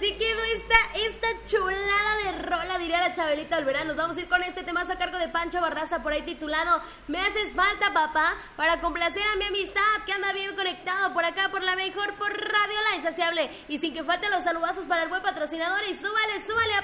así quedó esta chulada de rola, diría la Chabelita Olvera. Nos vamos a ir con este temazo a cargo de Pancho Barraza, por ahí titulado Me haces falta, papá, para complacer a mi amistad que anda bien conectado por acá, por la mejor, por Radio La Insaciable. Y sin que falten los saludazos para el buen patrocinador. Y súbale, súbale a